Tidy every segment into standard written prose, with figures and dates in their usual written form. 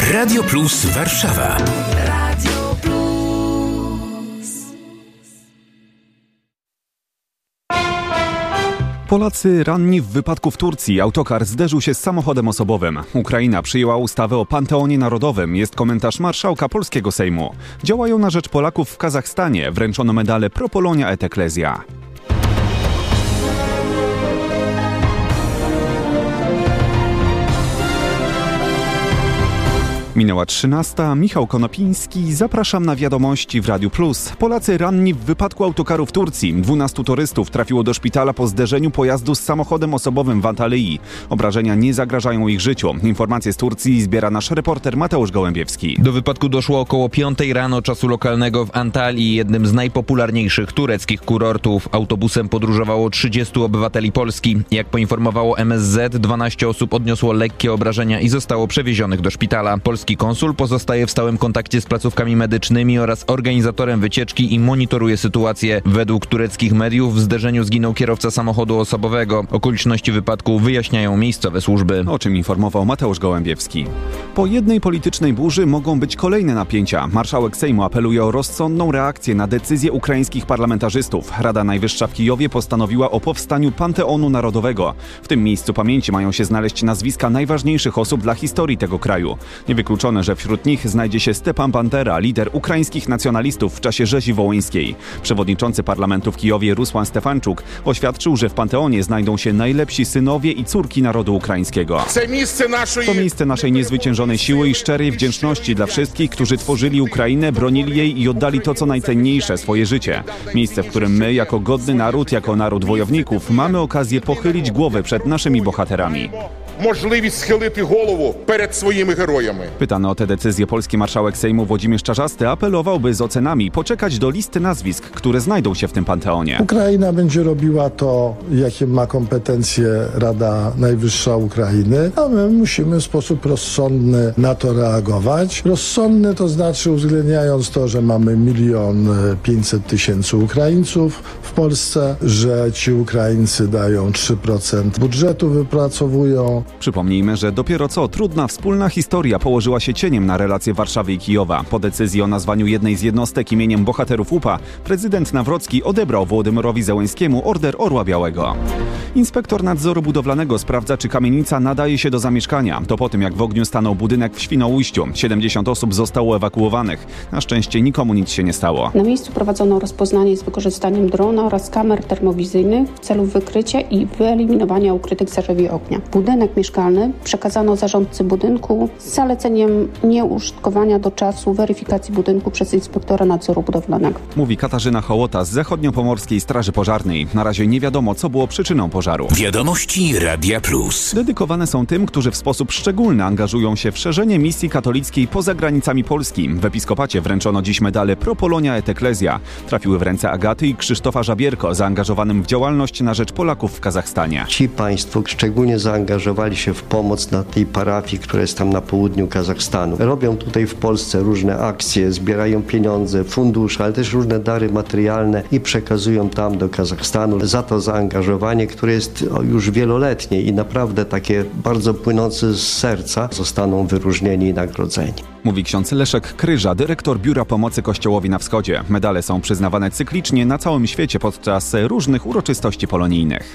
Radio Plus Warszawa. Radio Plus. Polacy ranni w wypadku w Turcji. Autokar zderzył się z samochodem osobowym. Ukraina przyjęła ustawę o Panteonie Narodowym. Jest komentarz marszałka polskiego Sejmu. Działają na rzecz Polaków w Kazachstanie. Wręczono medale Pro Polonia et Ecclesia. Minęła 13. Michał Konopiński. Zapraszam na wiadomości w Radiu Plus. Polacy ranni w wypadku autokaru w Turcji. 12 turystów trafiło do szpitala po zderzeniu pojazdu z samochodem osobowym w Antalyi. Obrażenia nie zagrażają ich życiu. Informacje z Turcji zbiera nasz reporter Mateusz Gołębiewski. Do wypadku doszło około 5 rano czasu lokalnego w Antalyi, jednym z najpopularniejszych tureckich kurortów. Autobusem podróżowało 30 obywateli Polski. Jak poinformowało MSZ, 12 osób odniosło lekkie obrażenia i zostało przewiezionych do szpitala. Polski konsul pozostaje w stałym kontakcie z placówkami medycznymi oraz organizatorem wycieczki i monitoruje sytuację. Według tureckich mediów w zderzeniu zginął kierowca samochodu osobowego. Okoliczności wypadku wyjaśniają miejscowe służby. O czym informował Mateusz Gołębiewski. Po jednej politycznej burzy mogą być kolejne napięcia. Marszałek Sejmu apeluje o rozsądną reakcję na decyzję ukraińskich parlamentarzystów. Rada Najwyższa w Kijowie postanowiła o powstaniu Panteonu Narodowego. W tym miejscu pamięci mają się znaleźć nazwiska najważniejszych osób dla historii tego kraju. Niewykluczone, że wśród nich znajdzie się Stepan Bandera, lider ukraińskich nacjonalistów w czasie rzezi wołyńskiej. Przewodniczący parlamentu w Kijowie Rusłan Stefanczuk oświadczył, że w Panteonie znajdą się najlepsi synowie i córki narodu ukraińskiego. To miejsce naszej niezwyciężonej siły i szczerej wdzięczności dla wszystkich, którzy tworzyli Ukrainę, bronili jej i oddali to, co najcenniejsze, swoje życie. Miejsce, w którym my, jako godny naród, jako naród wojowników, mamy okazję pochylić głowę przed naszymi bohaterami. Możliwość schylić głowę przed swoimi herojami. Pytany o tę decyzję polski marszałek Sejmu Włodzimierz Czarzasty apelował, by z ocenami poczekać do listy nazwisk, które znajdą się w tym panteonie. Ukraina będzie robiła to, jakie ma kompetencje Rada Najwyższa Ukrainy, a my musimy w sposób rozsądny na to reagować. Rozsądny to znaczy uwzględniając to, że mamy 1 500 000 Ukraińców w Polsce, że ci Ukraińcy dają 3% budżetu, wypracowują. Przypomnijmy, że dopiero co trudna wspólna historia położyła się cieniem na relacje Warszawy i Kijowa. Po decyzji o nazwaniu jednej z jednostek imieniem bohaterów UPA, prezydent Nawrocki odebrał Wołodymyrowi Zełenskiemu Order Orła Białego. Inspektor nadzoru budowlanego sprawdza, czy kamienica nadaje się do zamieszkania. To po tym, jak w ogniu stanął budynek w Świnoujściu. 70 osób zostało ewakuowanych. Na szczęście nikomu nic się nie stało. Na miejscu prowadzono rozpoznanie z wykorzystaniem drona oraz kamer termowizyjnych w celu wykrycia i wyeliminowania ukrytych zarzewi ognia. Budynek mieszkalny przekazano zarządcy budynku z zaleceniem nieużytkowania do czasu weryfikacji budynku przez inspektora nadzoru budowlanego. Mówi Katarzyna Hołota z Zachodniopomorskiej Straży Pożarnej. Na razie nie wiadomo, co było przyczyną pożaru. Wiadomości Radia Plus. Dedykowane są tym, którzy w sposób szczególny angażują się w szerzenie misji katolickiej poza granicami Polski. W episkopacie wręczono dziś medale Pro Polonia et Ecclesia. Trafiły w ręce Agaty i Krzysztofa Żabierko, zaangażowanym w działalność na rzecz Polaków w Kazachstanie. Ci państwo szczególnie zaangażowali się w pomoc na tej parafii, która jest tam na południu Kazachstanu. Robią tutaj w Polsce różne akcje, zbierają pieniądze, fundusze, ale też różne dary materialne i przekazują tam do Kazachstanu. Za to zaangażowanie, które jest już wieloletnie i naprawdę takie bardzo płynące z serca, zostaną wyróżnieni i nagrodzeni. Mówi ksiądz Leszek Kryża, dyrektor Biura Pomocy Kościołowi na Wschodzie. Medale są przyznawane cyklicznie na całym świecie podczas różnych uroczystości polonijnych.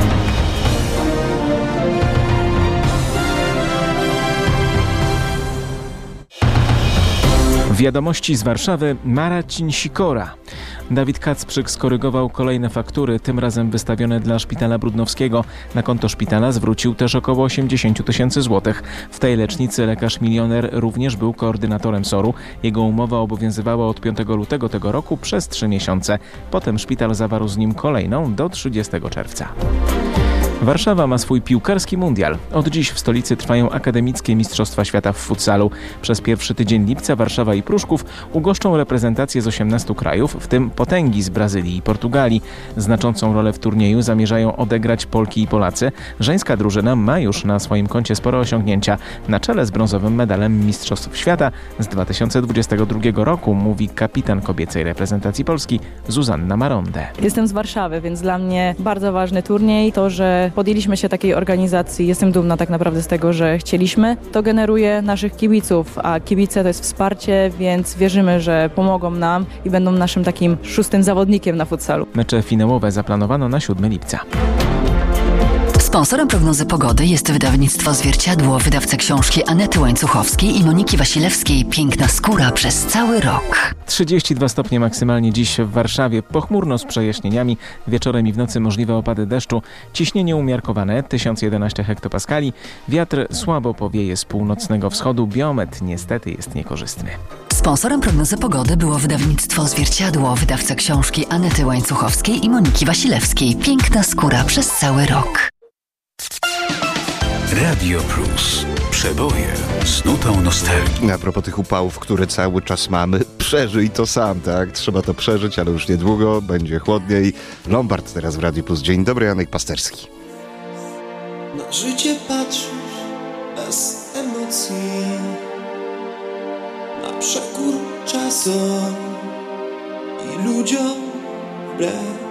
Wiadomości z Warszawy, Marcin Sikora. Dawid Kacprzyk skorygował kolejne faktury, tym razem wystawione dla szpitala brudnowskiego. Na konto szpitala zwrócił też około 80 000 złotych. W tej lecznicy lekarz milioner również był koordynatorem SOR-u. Jego umowa obowiązywała od 5 lutego tego roku przez 3 miesiące. Potem szpital zawarł z nim kolejną do 30 czerwca. Warszawa ma swój piłkarski mundial. Od dziś w stolicy trwają akademickie Mistrzostwa Świata w futsalu. Przez pierwszy tydzień lipca Warszawa i Pruszków ugoszczą reprezentacje z 18 krajów, w tym potęgi z Brazylii i Portugalii. Znaczącą rolę w turnieju zamierzają odegrać Polki i Polacy. Żeńska drużyna ma już na swoim koncie spore osiągnięcia. Na czele z brązowym medalem Mistrzostw Świata z 2022 roku mówi kapitan kobiecej reprezentacji Polski Zuzanna Maronde. Jestem z Warszawy, więc dla mnie bardzo ważny turniej. To, że że podjęliśmy się takiej organizacji. Jestem dumna tak naprawdę z tego, że chcieliśmy. To generuje naszych kibiców, a kibice to jest wsparcie, więc wierzymy, że pomogą nam i będą naszym takim 6. zawodnikiem na futsalu. Mecze finałowe zaplanowano na 7 lipca. Sponsorem prognozy pogody jest wydawnictwo Zwierciadło, wydawca książki Anety Łańcuchowskiej i Moniki Wasilewskiej Piękna skóra przez cały rok. 32 stopnie maksymalnie dziś w Warszawie. Pochmurno z przejaśnieniami. Wieczorem i w nocy możliwe opady deszczu. Ciśnienie umiarkowane 1011 hektopaskali. Wiatr słabo powieje z północnego wschodu. Biometr niestety jest niekorzystny. Sponsorem prognozy pogody było wydawnictwo Zwierciadło, wydawca książki Anety Łańcuchowskiej i Moniki Wasilewskiej Piękna skóra przez cały rok. Radio Plus. Przeboje z nutą nostalgii. A propos tych upałów, które cały czas mamy, przeżyj to sam, tak? Trzeba to przeżyć, ale już niedługo będzie chłodniej. Lombard teraz w Radio Plus. Dzień dobry, Janek Pasterski. Na życie patrzysz bez emocji, na przekór czasom i ludziom wbrew.